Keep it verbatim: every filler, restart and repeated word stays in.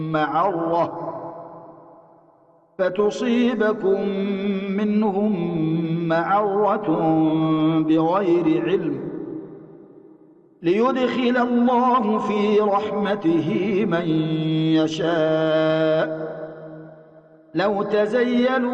معرة فتصيبكم منهم معرة بغير علم ليدخل الله في رحمته من يشاء لو تزيلوا